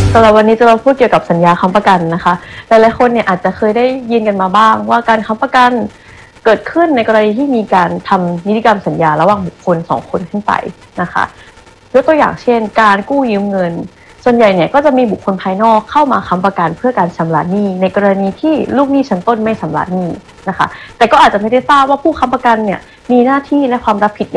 สำหรับวันนี้จะมาพูดเกี่ยวกับสัญญาค้ำประกันนะคะหลายๆคนเนี่ยอาจจะเคยได้ยินกันมาบ้างว่าการค้ำประกันเกิดขึ้นในกรณีที่มีการทำนิติกรรมสัญญาระหว่างบุคคล2คนขึ้นไปนะคะยกตัวอย่างเช่นการกู้ยืมเงินส่วนใหญ่เนี่ยก็จะมีบุคคลภายนอกเข้ามาค้ำประกันเพื่อการชำระหนี้ในกรณีที่ลูกหนี้ชั้นต้นไม่ชำระหนี้นะคะแต่ก็อาจจะไม่ได้ทราบว่าผู้ค้ำประกันเนี่ยมีหน้าที่และความรับผิด